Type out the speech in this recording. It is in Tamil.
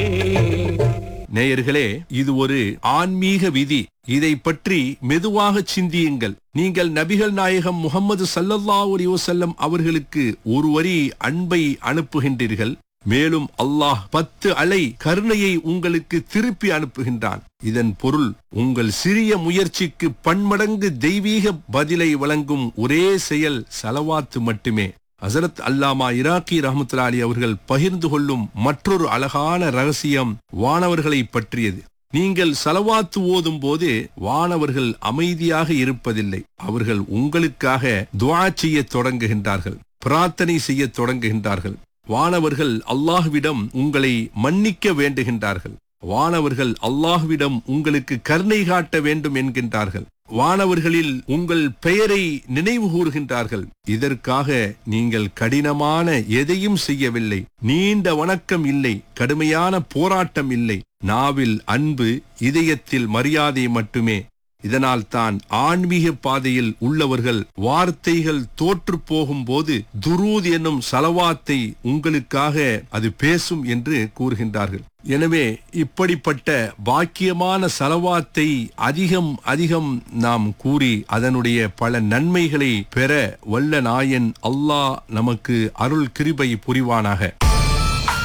நேயர்களே, இது ஒரு ஆன்மீக விதி. இதை பற்றி மெதுவாக சிந்தியுங்கள். நீங்கள் நபிகள் நாயகம் முஹம்மது ஸல்லல்லாஹு அலைஹி வஸல்லம் அவர்களுக்கு ஒரு வரி அன்பை அனுப்புகின்றீர்கள். மேலும் அல்லாஹ் 10 அலை கருணையை உங்களுக்கு திருப்பி அனுப்புகின்றான். இதன் பொருள், உங்கள் சிறிய முயற்சிக்கு பன்மடங்கு தெய்வீக பதிலை வழங்கும் ஒரே செயல் ஸலவாத்து மட்டுமே. ஹஸரத் அல்லாமா இராக்கி ரஹ்மத்துல்லாஹி அலைஹி அவர்கள் பகிர்ந்து கொள்ளும் மற்றொரு அழகான ரகசியம் வானவர்களை பற்றியது. நீங்கள் ஸலவாத்து ஓதும் போது வானவர்கள் அமைதியாக இருப்பதில்லை. அவர்கள் உங்களுக்காக துஆ செய்யத் தொடங்குகின்றார்கள், பிரார்த்தனை செய்யத் தொடங்குகின்றார்கள். வானவர்கள் அல்லாஹ்விடம் உங்களை மன்னிக்க வேண்டுகின்றார்கள். வானவர்கள் அல்லாஹ்விடம் உங்களுக்கு கருணை காட்ட வேண்டும் என்கின்றார்கள். வானவர்களில் உங்கள் பெயரை நினைவு கூறுகின்றார்கள். இதற்காக நீங்கள் கடினமான எதையும் செய்யவில்லை. நீண்ட வணக்கம் இல்லை, கடுமையான போராட்டம் இல்லை. நாவில் அன்பு, இதயத்தில் மரியாதை மட்டுமே. இதனால் தான் ஆன்மீக பாதையில் உள்ளவர்கள் வார்த்தைகள் தோற்று போகும் போது துரூத் என்னும் ஸலவாத்தை உங்களுக்காக அது பேசும் என்று கூறுகின்றார்கள். எனவே இப்படிப்பட்ட பாக்கியமான ஸலவாத்தை அதிகம் அதிகம் நாம் கூறி அதனுடைய பல நன்மைகளை பெற வல்ல நாயன் அல்லாஹ் நமக்கு அருள் கிருபை புரிவானாக.